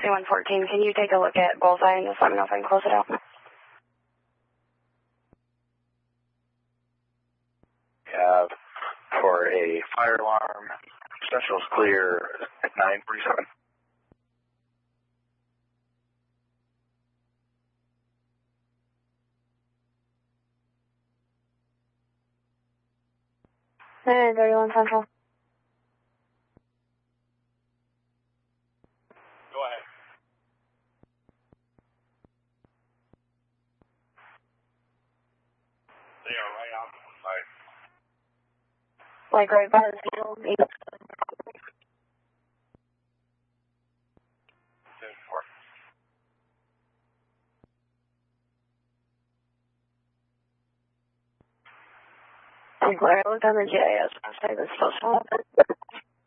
6114. Can you take a look at Bullseye and just let me know if I can close it out? Yeah, for a fire alarm, Central's clear at 947. Hey, 31 Central. Go ahead. They are right on the side. Like right by the field. 10-4. When I looked on the GIS, I say this so small.